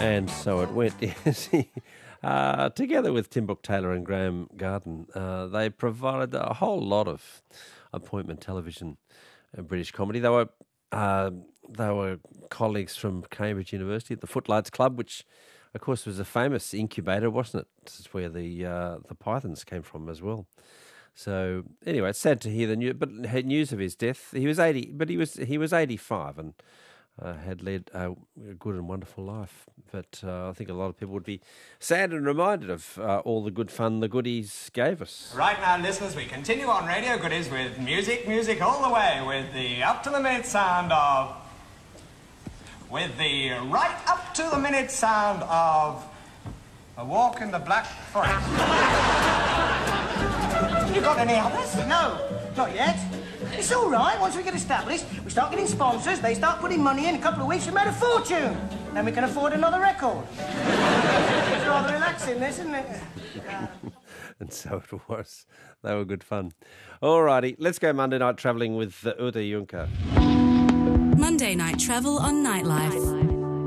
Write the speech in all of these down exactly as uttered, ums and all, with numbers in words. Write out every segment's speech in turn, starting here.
And so it went. Yes, uh, together with Tim Brooke Taylor and Graham Garden, uh, they provided a whole lot of appointment television and British comedy. They were uh, they were colleagues from Cambridge University at the Footlights Club, which, of course, was a famous incubator, wasn't it? This is where the uh, the Pythons came from as well. So anyway, it's sad to hear the news, but had news of his death. He was eighty, but he was he was eighty-five and uh, had led a good and wonderful life. But uh, I think a lot of people would be sad and reminded of uh, all the good fun the Goodies gave us. Right now, listeners, we continue on Radio Goodies with music, music all the way, with the up to the minute sound of, with the right up to the minute sound of A Walk in the Black Forest. You got any others? No, not yet. It's all right. Once we get established, we start getting sponsors, they start putting money in. A couple of weeks, we made a fortune. Then we can afford another record. It's rather relaxing, this, isn't it? Uh... And so it was. They were good fun. All righty, let's go Monday night travelling with uh, Ute Juncker. Monday night travel on Nightlife.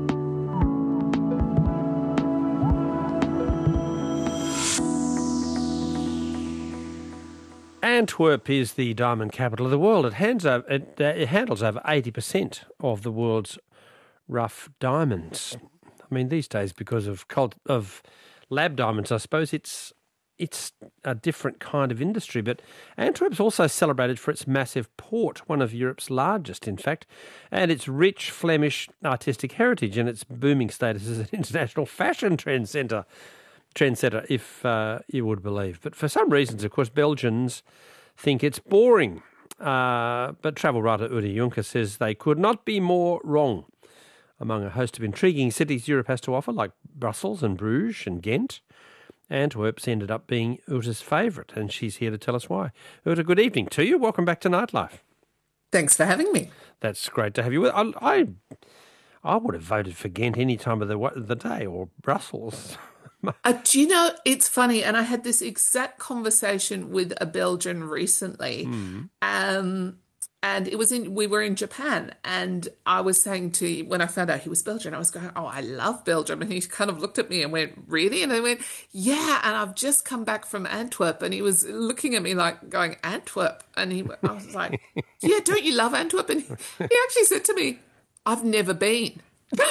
Antwerp is the diamond capital of the world. It, hands over, it, uh, it handles over eighty percent of the world's rough diamonds. I mean, these days, because of cult, of lab diamonds, I suppose it's it's a different kind of industry. But Antwerp's also celebrated for its massive port, one of Europe's largest, in fact, and its rich Flemish artistic heritage and its booming status as an international fashion trend centre. Trendsetter, if uh, you would believe. But for some reasons, of course, Belgians think it's boring. Uh, but travel writer Ute Juncker says they could not be more wrong. Among a host of intriguing cities Europe has to offer, like Brussels and Bruges and Ghent, Antwerp's ended up being Ute's favourite, and she's here to tell us why. Ute, good evening to you. Welcome back to Nightlife. Thanks for having me. That's great to have you. I, I, I would have voted for Ghent any time of the, the day, or Brussels. Uh, do you know, it's funny, and I had this exact conversation with a Belgian recently, mm. um, and it was in, we were in Japan, and I was saying to, when I found out he was Belgian, I was going, oh, I love Belgium, and he kind of looked at me and went, really? And I went, yeah, and I've just come back from Antwerp, and he was looking at me like, going, Antwerp? And he, I was like, yeah, don't you love Antwerp? And he, he actually said to me, I've never been.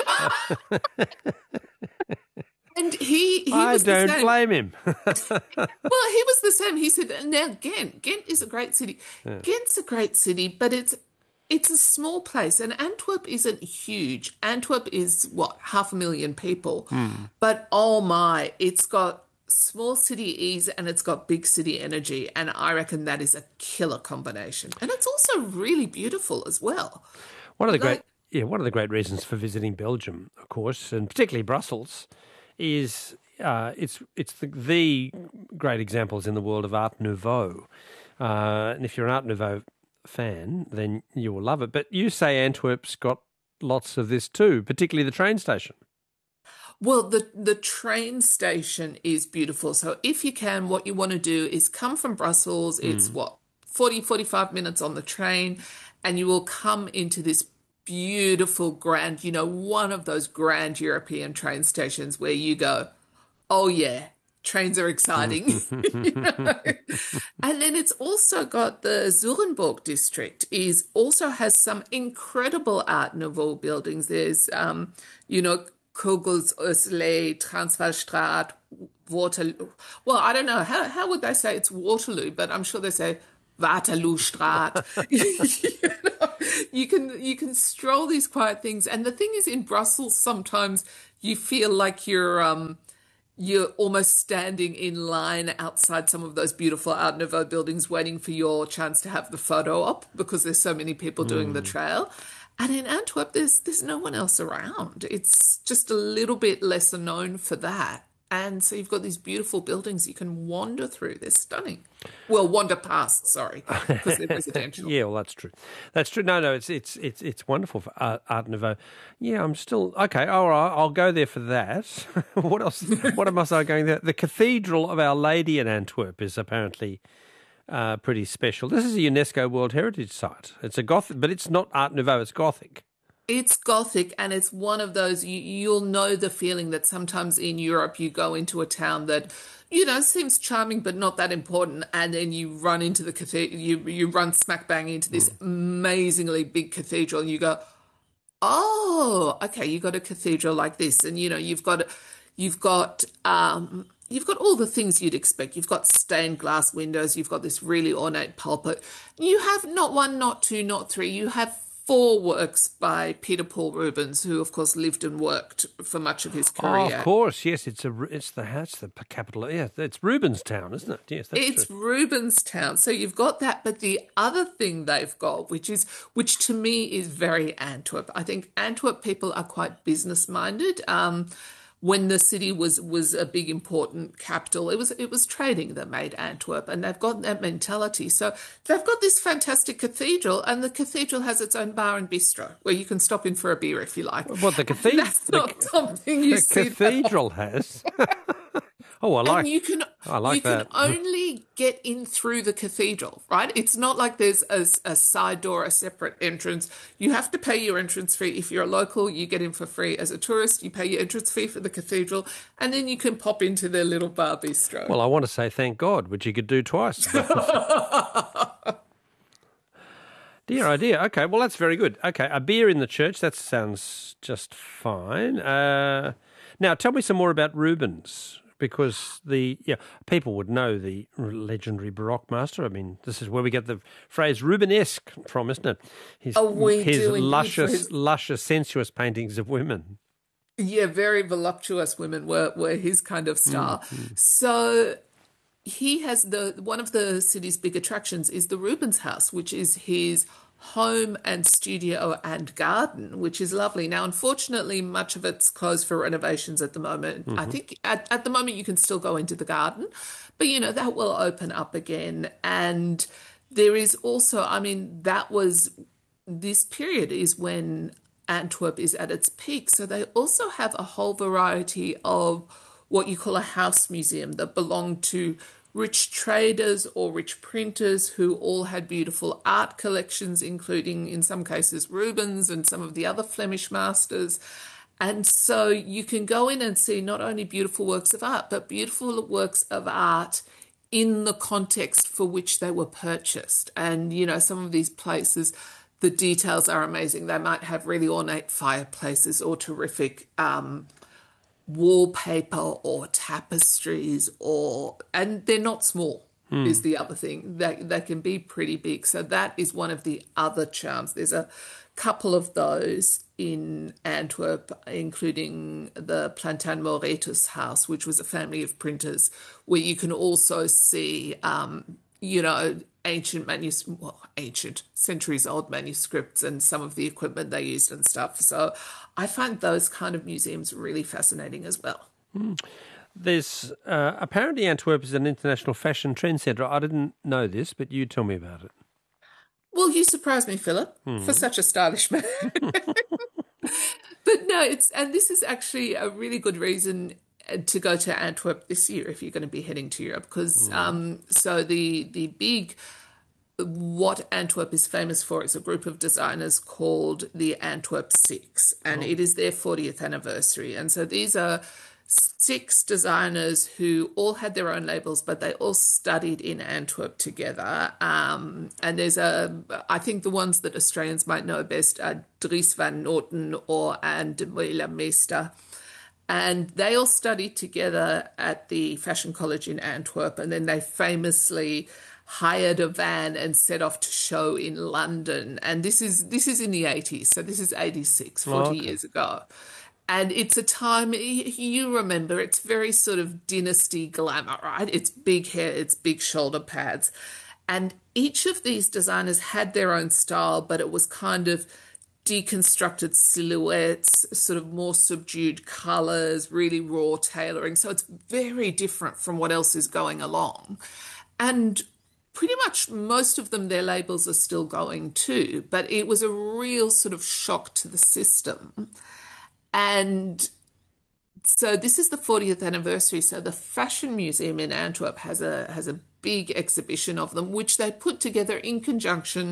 And he, he I was don't the same. blame him. Well, he was the same. He said, now Ghent, Ghent is a great city. Yeah. Ghent's a great city, but it's it's a small place. And Antwerp isn't huge. Antwerp is, what, half a million people. Hmm. But, oh my, it's got small city ease and it's got big city energy. And I reckon that is a killer combination. And it's also really beautiful as well. One of the like, great, yeah, one of the great reasons for visiting Belgium, of course, and particularly Brussels, is uh, it's it's the, the great examples in the world of Art Nouveau. Uh, and if you're an Art Nouveau fan, then you will love it. But you say Antwerp's got lots of this too, particularly the train station. Well, the, the train station is beautiful. So if you can, what you want to do is come from Brussels. Mm. It's, what, forty, forty-five minutes on the train, and you will come into this beautiful, grand, you know, one of those grand European train stations where you go, oh, yeah, trains are exciting. You know? And then it's also got the Zurenburg district is also has some incredible Art Nouveau buildings. There's, um, you know, Kogels, Ösle, Transvaalstraat, Waterloo. Well, I don't know. How, how would they say it's Waterloo? But I'm sure they say Waterloostraat. You know, you can you can stroll these quiet things, and the thing is, in Brussels, sometimes you feel like you're um you're almost standing in line outside some of those beautiful Art Nouveau buildings, waiting for your chance to have the photo op because there's so many people mm. doing the trail. And in Antwerp, there's there's no one else around. It's just a little bit lesser known for that. And so you've got these beautiful buildings you can wander through. They're stunning. Well, wander past, sorry, because they're residential. Yeah, well, that's true. That's true. No, no, it's it's it's it's wonderful for Art, Art Nouveau. Yeah, I'm still okay. All right, I'll go there for that. What else? What must I going there? The Cathedral of Our Lady in Antwerp is apparently uh, pretty special. This is a UNESCO World Heritage Site. It's a Gothic, but it's not Art Nouveau. It's Gothic. It's Gothic, and it's one of those, you, you'll know the feeling that sometimes in Europe you go into a town that, you know, seems charming but not that important, and then you run into the cathedral, you, you run smack bang into this mm. amazingly big cathedral, and you go, oh, okay, you got a cathedral like this, and, you know, you've got, you've got, um, you've got all the things you'd expect. You've got stained glass windows, you've got this really ornate pulpit. You have not one, not two, not three, you have four works by Peter Paul Rubens, who, of course, lived and worked for much of his career. Oh, of course, yes. It's a it's the it's the capital. Yeah, it's Rubenstown, isn't it? Yes, that's it's true. Rubenstown. So you've got that, but the other thing they've got, which is which to me is very Antwerp. I think Antwerp people are quite business minded. Um, when the city was was a big important capital, it was it was trading that made Antwerp, and they've got that mentality. So they've got this fantastic cathedral, and the cathedral has its own bar and bistro where you can stop in for a beer if you like. What the cathedral? That's not the, something you the see. The cathedral has. Oh, I like. And you can I like you that. can only get in through the cathedral, right? It's not like there's a, a side door, a separate entrance. You have to pay your entrance fee. If you're a local, you get in for free. As a tourist, you pay your entrance fee for the cathedral, and then you can pop into their little bar bistro. Well, I want to say thank God, which you could do twice. Dear idea. Okay, well, that's very good. Okay, a beer in the church, that sounds just fine. Uh, now, tell me some more about Rubens. Because the yeah people would know the legendary Baroque master. I mean, this is where we get the phrase Rubenesque from, isn't it? His, oh, we his do luscious, his... luscious, sensuous paintings of women. Yeah, very voluptuous women were, were his kind of style. Mm-hmm. So he has the one of the city's big attractions is the Rubens House, which is his home and studio and garden, which is lovely. Now, unfortunately, much of it's closed for renovations at the moment. Mm-hmm. I think at, at the moment you can still go into the garden, but, you know, that will open up again. And there is also, I mean, that was, this period is when Antwerp is at its peak. So they also have a whole variety of what you call a house museum that belong to rich traders or rich printers who all had beautiful art collections, including, in some cases, Rubens and some of the other Flemish masters. And so you can go in and see not only beautiful works of art, but beautiful works of art in the context for which they were purchased. And, you know, some of these places, the details are amazing. They might have really ornate fireplaces or terrific um wallpaper or tapestries, or and they're not small hmm. is the other thing. They, they can be pretty big. So that is one of the other charms. There's a couple of those in Antwerp, including the Plantin Moretus house, which was a family of printers, where you can also see um, you know, ancient manuscripts, well, ancient, centuries-old manuscripts and some of the equipment they used and stuff. So I find those kind of museums really fascinating as well. Mm. There's uh, apparently Antwerp is an international fashion trend centre. I didn't know this, but you tell me about it. Well, you surprised me, Philip, mm. for such a stylish man. But no, it's and this is actually a really good reason to go to Antwerp this year if you're going to be heading to Europe, because mm. um, so the the big what Antwerp is famous for is a group of designers called the Antwerp Six, and oh. it is their fortieth anniversary. And so these are six designers who all had their own labels, but they all studied in Antwerp together. Um, and there's a, I think the ones that Australians might know best are Dries van Noten or Anne de Meulen Meester. And they all studied together at the Fashion College in Antwerp, and then they famously hired a van and set off to show in London. And this is this is in the eighties, so this is eighty-six, forty oh, okay. years ago. And it's a time, you remember, it's very sort of dynasty glamour, right? It's big hair, it's big shoulder pads. And each of these designers had their own style, but it was kind of deconstructed silhouettes, sort of more subdued colours, really raw tailoring. So it's very different from what else is going along. And pretty much most of them, their labels are still going too, but it was a real sort of shock to the system. And so this is the fortieth anniversary. So the Fashion Museum in Antwerp has a has a big exhibition of them, which they put together in conjunction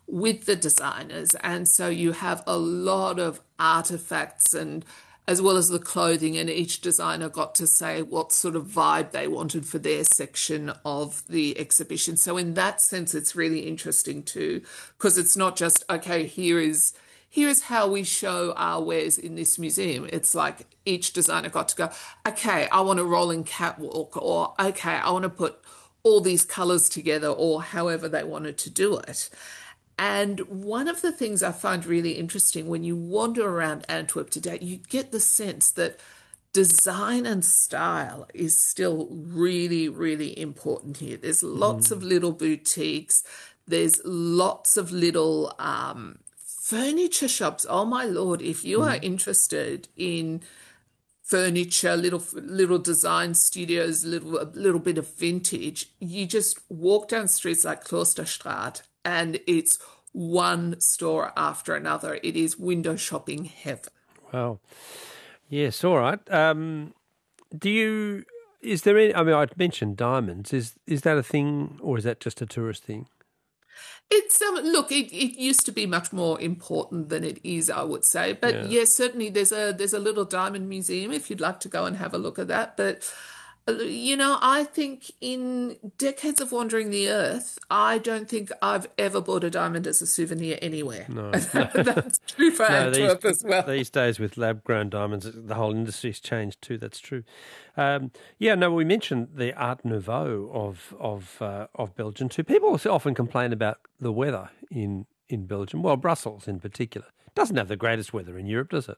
with the designers. And so you have a lot of artifacts and as well as the clothing, and each designer got to say what sort of vibe they wanted for their section of the exhibition. So in that sense, it's really interesting too, because it's not just, okay, here is here is how we show our wares in this museum. It's like each designer got to go, okay, I want a rolling catwalk, or okay, I want to put all these colours together, or however they wanted to do it. And one of the things I find really interesting when you wander around Antwerp today, you get the sense that design and style is still really, really important here. There's lots mm. of little boutiques. There's lots of little um, furniture shops. Oh, my Lord, if you mm. are interested in furniture, little little design studios, little a little bit of vintage, you just walk down streets like Klosterstraat, and it's one store after another. It is window shopping heaven. Wow. Yes, all right. Um, do you, is there any, I mean, I mentioned diamonds. Is is that a thing, or is that just a tourist thing? It's, um, look, it, it used to be much more important than it is, I would say. But yes, yeah, certainly there's a there's a little diamond museum if you'd like to go and have a look at that. But you know, I think in decades of wandering the earth, I don't think I've ever bought a diamond as a souvenir anywhere. No. That's true for no, Antwerp these, as well. These days with lab-grown diamonds, the whole industry's changed too. That's true. Um, yeah, no, we mentioned the Art Nouveau of of uh, of Belgium too. People often complain about the weather in, in Belgium. Well, Brussels in particular. It doesn't have the greatest weather in Europe, does it?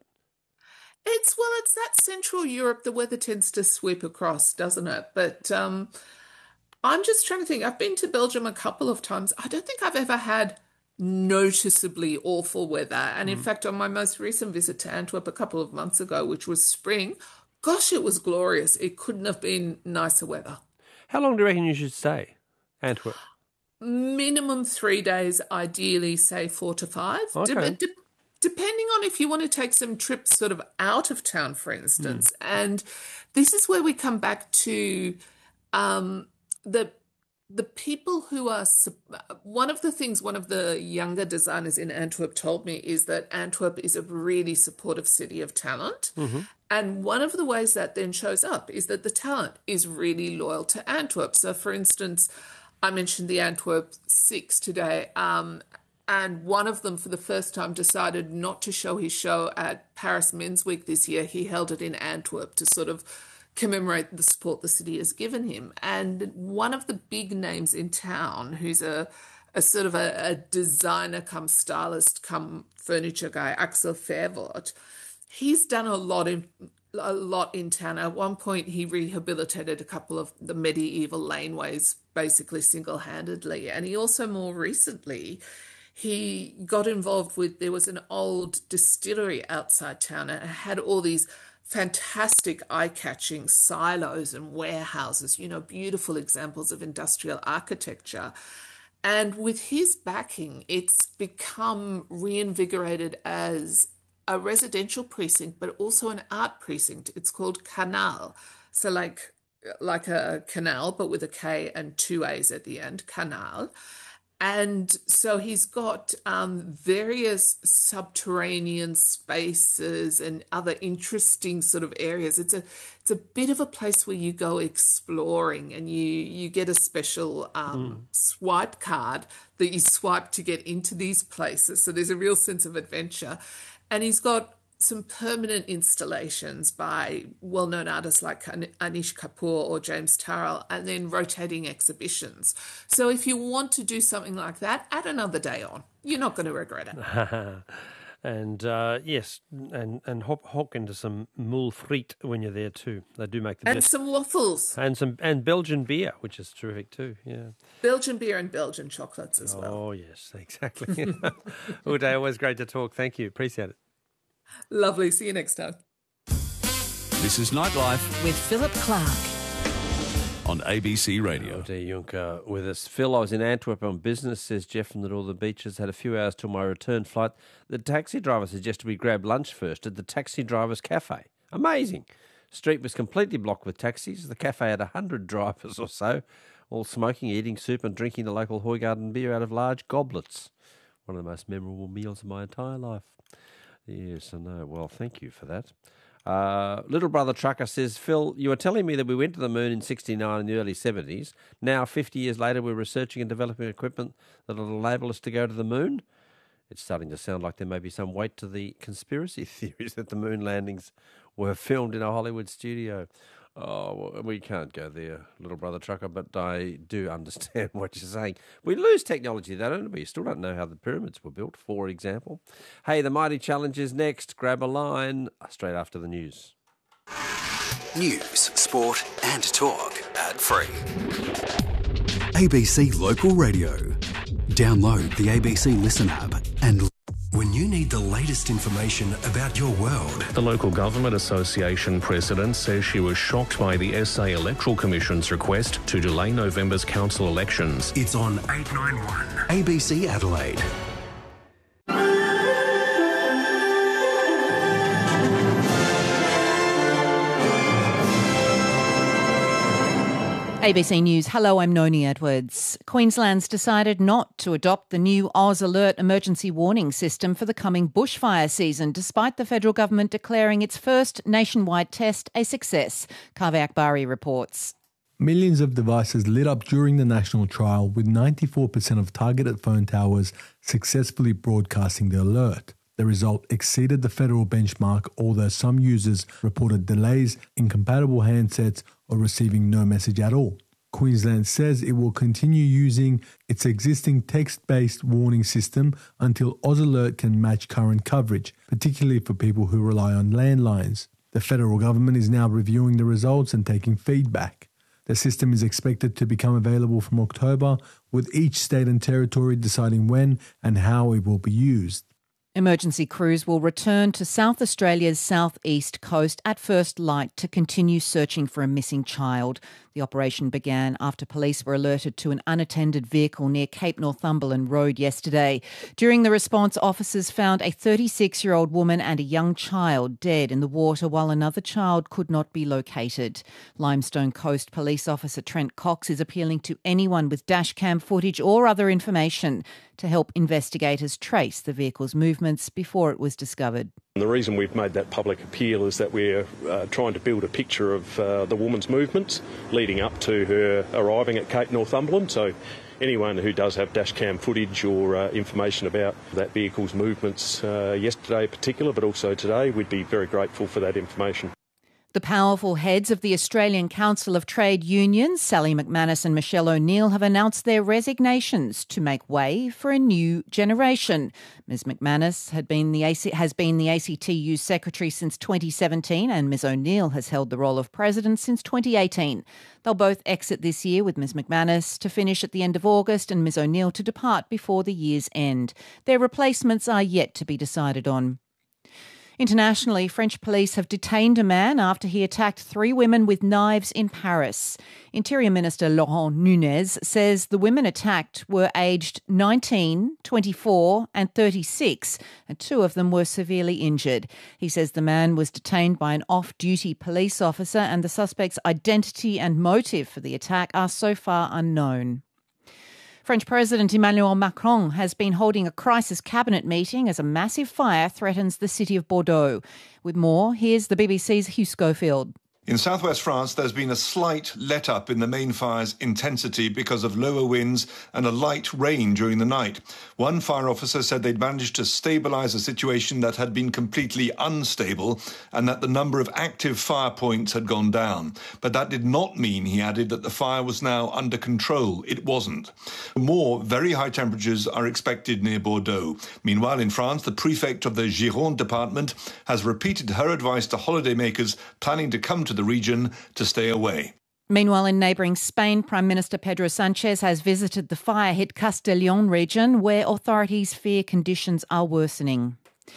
It's, well, it's that Central Europe, the weather tends to sweep across, doesn't it? But um, I'm just trying to think. I've been to Belgium a couple of times. I don't think I've ever had noticeably awful weather. And in mm. fact, on my most recent visit to Antwerp a couple of months ago, which was spring, gosh, it was glorious. It couldn't have been nicer weather. How long do you reckon you should stay, Antwerp? Minimum three days, ideally, say four to five. Okay. De- de- Depending on if you want to take some trips sort of out of town, for instance. Mm. And this is where we come back to um, the the people who are... One of the things one of the younger designers in Antwerp told me is that Antwerp is a really supportive city of talent. Mm-hmm. And one of the ways that then shows up is that the talent is really loyal to Antwerp. So, for instance, I mentioned the Antwerp Six today, um, and one of them, for the first time, decided not to show his show at Paris Men's Week this year. He held it in Antwerp to sort of commemorate the support the city has given him. And one of the big names in town, who's a, a sort of a, a designer come stylist come furniture guy, Axel Verwoerd, he's done a lot in a lot in town. At one point, he rehabilitated a couple of the medieval laneways, basically single-handedly. And he also, more recently, he got involved with, there was an old distillery outside town and it had all these fantastic eye-catching silos and warehouses, you know, beautiful examples of industrial architecture. And with his backing, it's become reinvigorated as a residential precinct, but also an art precinct. It's called Canal. So like, like a canal, but with a K and two A's at the end, Canal. And so he's got um, various subterranean spaces and other interesting sort of areas. It's a it's a bit of a place where you go exploring, and you you get a special um, mm. swipe card that you swipe to get into these places. So there's a real sense of adventure. And he's got some permanent installations by well-known artists like Anish Kapoor or James Turrell, and then rotating exhibitions. So if you want to do something like that, add another day on. You're not going to regret it. And uh, yes, and and hop, hop into some moule frite when you're there too. They do make the and best. some waffles and some and Belgian beer, which is terrific too. Yeah, Belgian beer and Belgian chocolates as oh, well. Oh yes, exactly. All day, always great to talk. Thank you, appreciate it. Lovely. See you next time. This is Nightlife with Philip Clark on A B C Radio. Oh, dear, Juncker with us. Phil, I was in Antwerp on business, says Jeff, and that all the beaches had a few hours till my return flight. The taxi driver suggested we grab lunch first at the Taxi Drivers Cafe. Amazing. Street was completely blocked with taxis. The cafe had a hundred drivers or so, all smoking, eating soup and drinking the local Hoygarden beer out of large goblets. One of the most memorable meals of my entire life. Yes, I know. Well, thank you for that. Uh, Little Brother Trucker says, Phil, you were telling me that we went to the moon in sixty-nine in the early seventies. Now, fifty years later, we're researching and developing equipment that will enable us to go to the moon. It's starting to sound like there may be some weight to the conspiracy theories that the moon landings were filmed in a Hollywood studio. Oh, well, we can't go there, Little Brother Trucker, but I do understand what you're saying. We lose technology, though, don't we? We still don't know how the pyramids were built, for example. Hey, the Mighty Challenge is next. Grab a line straight after the news. News, sport and talk ad-free. A B C Local Radio. Download the A B C Listen app and... When you need the latest information about your world. The Local Government Association president says she was shocked by the S A Electoral Commission's request to delay November's council elections. It's on eight ninety-one A B C Adelaide. A B C News. Hello, I'm Noni Edwards. Queensland's decided not to adopt the new Oz Alert emergency warning system for the coming bushfire season, despite the federal government declaring its first nationwide test a success. Kaveh Akbari reports. Millions of devices lit up during the national trial, with ninety-four percent of targeted phone towers successfully broadcasting the alert. The result exceeded the federal benchmark, although some users reported delays, incompatible handsets, or receiving no message at all. Queensland says it will continue using its existing text-based warning system until Oz Alert can match current coverage, particularly for people who rely on landlines. The federal government is now reviewing the results and taking feedback. The system is expected to become available from October, with each state and territory deciding when and how it will be used. Emergency crews will return to South Australia's southeast coast at first light to continue searching for a missing child. The operation began after police were alerted to an unattended vehicle near Cape Northumberland Road yesterday. During the response, officers found a thirty-six-year-old woman and a young child dead in the water, while another child could not be located. Limestone Coast Police Officer Trent Cox is appealing to anyone with dashcam footage or other information to help investigators trace the vehicle's movements before it was discovered. The reason we've made that public appeal is that we're uh, trying to build a picture of uh, the woman's movements leading up to her arriving at Cape Northumberland. So anyone who does have dashcam footage or uh, information about that vehicle's movements uh, yesterday in particular, but also today, we'd be very grateful for that information. The powerful heads of the Australian Council of Trade Unions, Sally McManus and Michelle O'Neill, have announced their resignations to make way for a new generation. Miz McManus had been the A C, has been the A C T U's secretary since twenty seventeen, and Miz O'Neill has held the role of president since twenty eighteen. They'll both exit this year, with Miz McManus to finish at the end of August and Miz O'Neill to depart before the year's end. Their replacements are yet to be decided on. Internationally, French police have detained a man after he attacked three women with knives in Paris. Interior Minister Laurent Nunez says the women attacked were aged nineteen, twenty-four and thirty-six, and two of them were severely injured. He says the man was detained by an off-duty police officer, and the suspect's identity and motive for the attack are so far unknown. French President Emmanuel Macron has been holding a crisis cabinet meeting as a massive fire threatens the city of Bordeaux. With more, here's the B B C's Hugh Schofield. In southwest France, there's been a slight let-up in the main fire's intensity because of lower winds and a light rain during the night. One fire officer said they'd managed to stabilise a situation that had been completely unstable and that the number of active fire points had gone down. But that did not mean, he added, that the fire was now under control. It wasn't. More very high temperatures are expected near Bordeaux. Meanwhile, in France, the prefect of the Gironde department has repeated her advice to holidaymakers planning to come to the region to stay away. Meanwhile, in neighbouring Spain, Prime Minister Pedro Sanchez has visited the fire-hit Castellón region, where authorities fear conditions are worsening.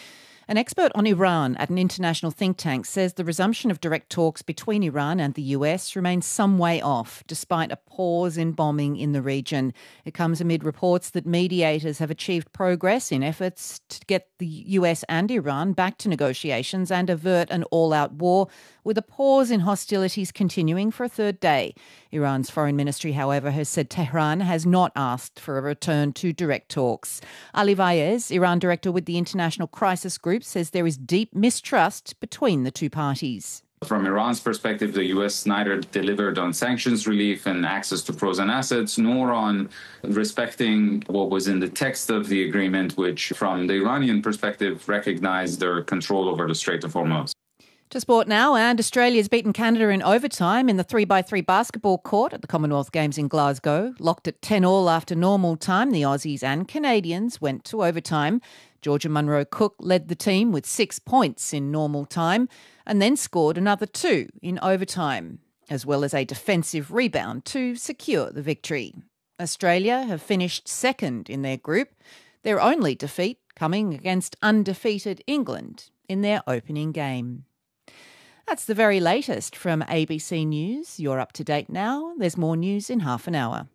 An expert on Iran at an international think tank says the resumption of direct talks between Iran and the U S remains some way off, despite a pause in bombing in the region. It comes amid reports that mediators have achieved progress in efforts to get the U S and Iran back to negotiations and avert an all-out war, with a pause in hostilities continuing for a third day. Iran's foreign ministry, however, has said Tehran has not asked for a return to direct talks. Ali Vaez, Iran director with the International Crisis Group, says there is deep mistrust between the two parties. From Iran's perspective, the U S neither delivered on sanctions relief and access to frozen assets, nor on respecting what was in the text of the agreement, which, from the Iranian perspective, recognized their control over the Strait of Hormuz. To sport now, and Australia's beaten Canada in overtime in the three by three basketball court at the Commonwealth Games in Glasgow. Locked at ten all after normal time, the Aussies and Canadians went to overtime. Georgia Munro Cook led the team with six points in normal time and then scored another two in overtime, as well as a defensive rebound to secure the victory. Australia have finished second in their group, their only defeat coming against undefeated England in their opening game. That's the very latest from A B C News. You're up to date now. There's more news in half an hour.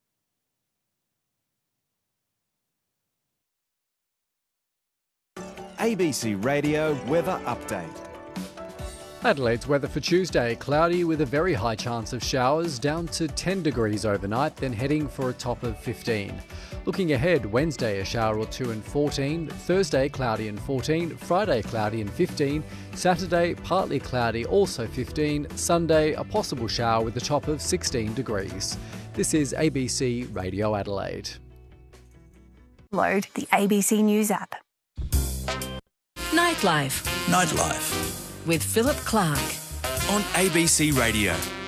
A B C Radio Weather Update. Adelaide's weather for Tuesday, cloudy with a very high chance of showers, down to ten degrees overnight, then heading for a top of fifteen. Looking ahead, Wednesday a shower or two and fourteen, Thursday cloudy and fourteen, Friday cloudy and fifteen, Saturday partly cloudy, also fifteen, Sunday a possible shower with a top of sixteen degrees. This is A B C Radio Adelaide. Load the A B C News app. Nightlife. Nightlife. With Philip Clark. On A B C Radio.